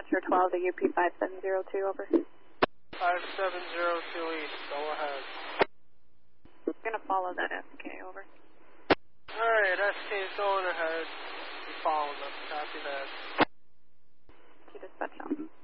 Dispatcher 12 to UP 5702, over. 5702 East, go ahead. We're going to follow that SK, over. Alright, SK is going ahead. We follow them. Copy that. To dispatch on.